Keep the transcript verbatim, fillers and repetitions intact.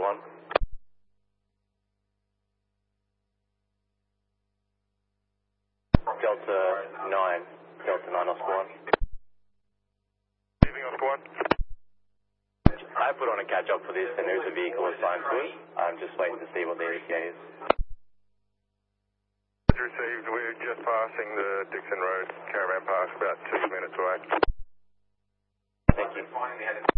one. Delta nine, Delta nine Oscar one. Leaving Oscar one. I put on a catch up for this and there's a vehicle assigned to it. I'm just waiting to see what the E T A is. Received, we're just passing the Dixon Road Caravan Park, about two minutes away. Thank you.